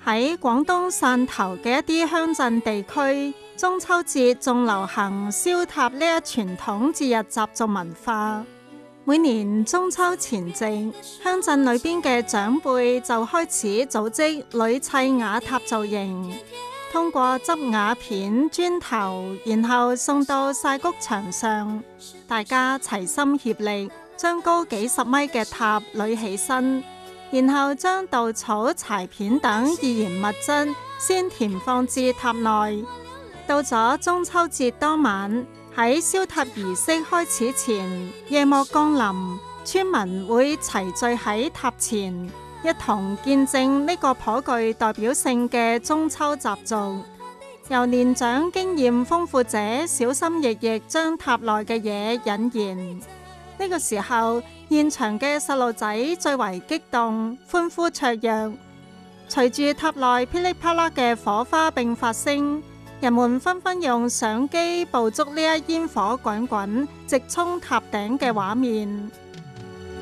喺廣東汕頭嘅一啲鄉鎮地區，中秋節仲流行燒塔呢一傳統節日習俗文化。每年中秋前夕，鄉鎮裏邊嘅長輩就開始組織鋁砌瓦塔造型，通過執瓦片、磚頭，然後送到曬谷場上，大家齊心協力，將高幾十米嘅塔壘起身，然後將稻草、柴片等易燃物質先填放至塔內。到咗中秋節當晚，喺燒塔儀式開始前，夜幕降臨，村民會齊聚喺塔前，一同見證呢個頗具代表性嘅中秋習俗。由年長經驗豐富者小心翼翼將塔內嘅嘢引燃。呢個時候，現場嘅細路仔最為激動，歡呼雀躍。隨住塔內噼里啪啦嘅火花迸發聲，人們紛紛用相機捕捉呢一煙火滾滾直衝塔頂嘅畫面。